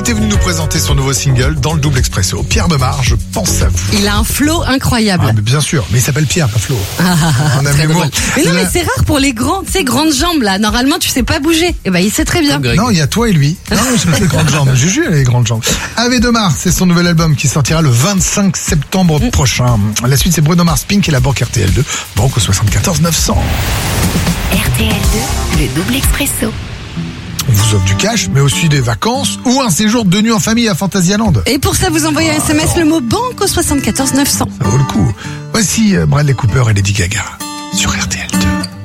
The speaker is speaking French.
était venu nous présenter son nouveau single dans le Double Expresso. Pierre Demar, je pense à vous. Il a un flow incroyable. Ah, mais bien sûr, mais il s'appelle Pierre, pas Flo. On aime Très l'humour. drôle. Mais non, mais c'est rare pour les grands, tu sais, grandes jambes là. Normalement, tu sais pas bouger. Et ben, il sait très bien. Non, il y a toi et lui. Non, j'ai pas les grandes jambes. Juju, elle a les grandes jambes. Ave Demar, c'est son nouvel album qui sortira le 25 septembre prochain. La suite, c'est Bruno Mars, Pink et la banque RTL2. Banque au 74 900. RTL2, le double expresso. On vous offre du cash, mais aussi des vacances ou un séjour de nuit en famille à Fantasyland. Et pour ça, vous envoyez un SMS le mot banque au 74 900. Ça vaut le coup. Voici Bradley Cooper et Lady Gaga sur RTL2.